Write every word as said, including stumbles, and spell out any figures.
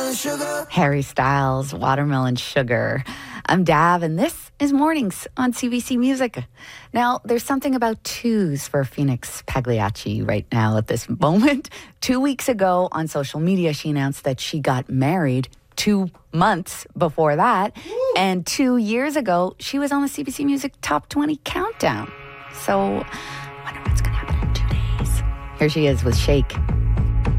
watermelon sugar. Harry Styles, Watermelon Sugar. I'm Dav, and this is Mornings on C B C Music. Now, there's something about twos for Phoenix Pagliacci right now at this moment. Two weeks ago on social media, she announced that she got married two months before that. Woo. And two years ago, she was on the C B C Music Top twenty Countdown. So, I wonder what's going to happen in two days. Here she is with Shake.